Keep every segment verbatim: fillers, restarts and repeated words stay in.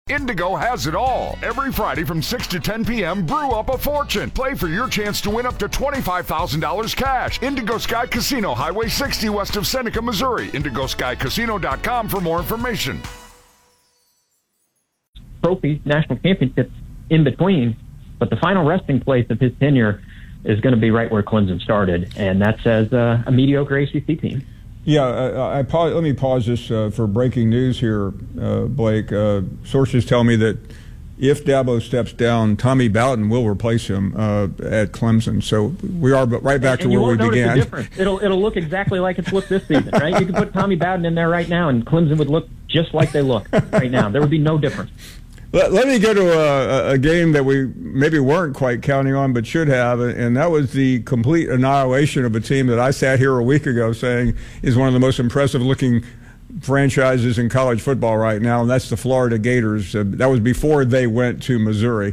Indigo has it all. Every Friday from six to ten p.m., brew up a fortune. Play for your chance to win up to twenty-five thousand dollars cash. Indigo Sky Casino, Highway sixty west of Seneca, Missouri. indigo sky casino dot com for more information. Trophies, national championships in between, but the final resting place of his tenure is going to be right where Clemson started, and that's as uh, a mediocre A C C team. Yeah, I, I pause, let me pause this uh, for breaking news here, uh, Blake. Uh, sources tell me that if Dabo steps down, Tommy Bowden will replace him uh, at Clemson. So we are right back and to where we began. The difference. It'll it'll look exactly like it's looked this season, right? You can put Tommy Bowden in there right now, and Clemson would look just like they look right now. There would be no difference. Let, let me go to a, a game that we maybe weren't quite counting on but should have, and that was the complete annihilation of a team that I sat here a week ago saying is one of the most impressive-looking franchises in college football right now, and that's the Florida Gators. Uh, that was before they went to Missouri.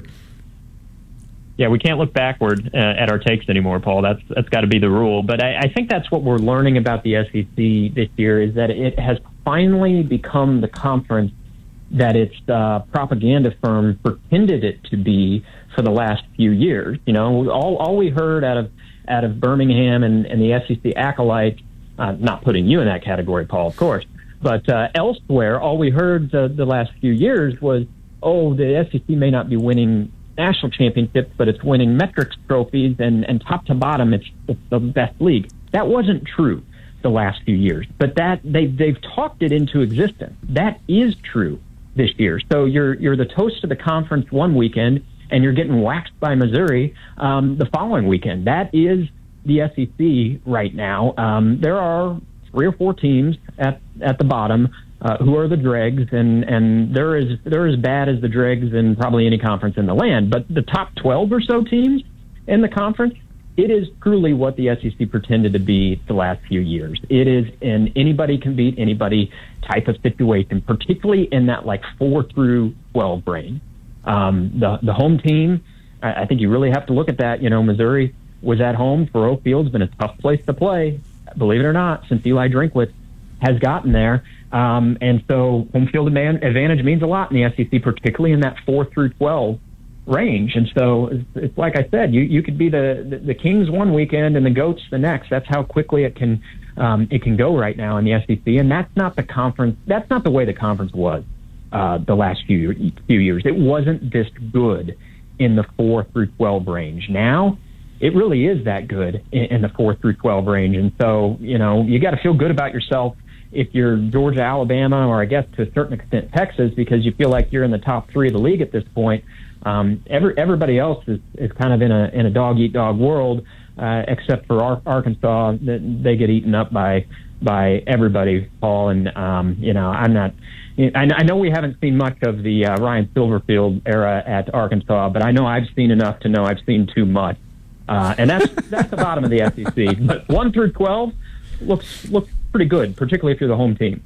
Yeah, we can't look backward uh, at our takes anymore, Paul. That's that's got to be the rule. But I, I think that's what we're learning about the S E C this year is that it has finally become the conference that its uh, propaganda firm pretended it to be for the last few years. You know, all all we heard out of out of Birmingham and, and the S E C acolytes, uh, not putting you in that category, Paul, of course, but uh, elsewhere, all we heard the, the last few years was, oh, the S E C may not be winning national championships, but it's winning metrics trophies, and, and top to bottom, it's, it's the best league. That wasn't true the last few years, but that they they've talked it into existence. That is true this year. So you're you're the toast of the conference one weekend, and you're getting waxed by Missouri um, the following weekend. That is the S E C right now. Um, there are three or four teams at at the bottom uh, who are the dregs, and and they're as they're as bad as the dregs in probably any conference in the land. But the top twelve or so teams in the conference, it is truly what the S E C pretended to be the last few years. It is an anybody can beat anybody type of situation, particularly in that like four through twelve range. Um, the the home team, I, I think you really have to look at that. You know, Missouri was at home. Faurot Field's been a tough place to play, believe it or not, since Eli Drinkwitz has gotten there. Um, and so home field advantage means a lot in the S E C, particularly in that four through twelve range. And so it's, it's like I said, you, you could be the, the, the Kings one weekend and the Goats the next. That's how quickly it can um, it can go right now in the S E C. And that's not the conference. That's not the way the conference was uh, the last few few years. It wasn't this good in the four through twelve range. Now it really is that good in, in the four through twelve range. And so, you know, you got to feel good about yourself if you're Georgia, Alabama, or I guess to a certain extent Texas, because you feel like you're in the top three of the league at this point. Um, every, everybody else is, is kind of in a in a dog eat dog world, uh, except for our, Arkansas. That they get eaten up by by everybody, Paul. And um, you know, I'm not. I, I know we haven't seen much of the uh, Ryan Silverfield era at Arkansas, but I know I've seen enough to know I've seen too much. Uh, and that's that's the bottom of the S E C. But one through twelve looks looks pretty good, particularly if you're the home team.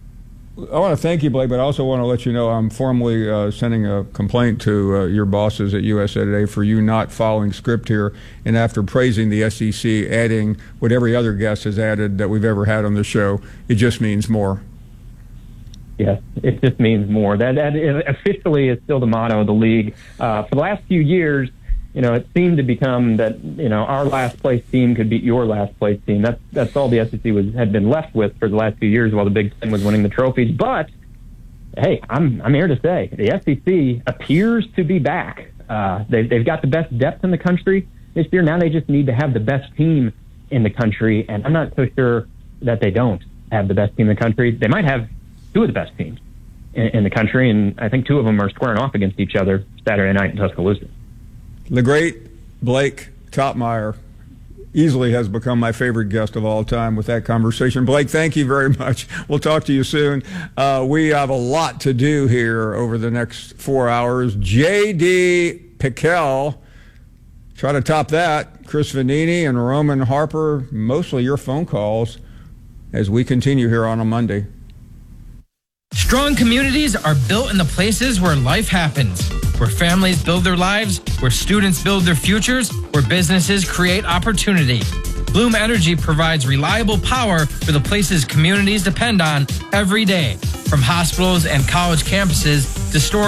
I want to thank you, Blake, but I also want to let you know I'm formally uh, sending a complaint to uh, your bosses at U S A Today for you not following script here, and after praising the S E C, adding what every other guest has added that we've ever had on the show, it just means more. Yes, it just means more. That, that officially is still the motto of the league. Uh, for the last few years, you know, it seemed to become that, you know, our last place team could beat your last place team. That's that's all the S E C was had been left with for the last few years while the Big Ten was winning the trophies. But hey, I'm I'm here to say the S E C appears to be back. Uh, they, they've got the best depth in the country this year. Now they just need to have the best team in the country, and I'm not so sure that they don't have the best team in the country. They might have two of the best teams in, in the country, and I think two of them are squaring off against each other Saturday night in Tuscaloosa. The great Blake Toppmeyer easily has become my favorite guest of all time with that conversation. Blake, thank you very much. We'll talk to you soon. Uh, we have a lot to do here over the next four hours. J D Pickell, try to top that. Chris Vanini and Roman Harper, mostly your phone calls as we continue here on a Monday. Strong communities are built in the places where life happens, where families build their lives, where students build their futures, where businesses create opportunity. Bloom Energy provides reliable power for the places communities depend on every day, from hospitals and college campuses to stores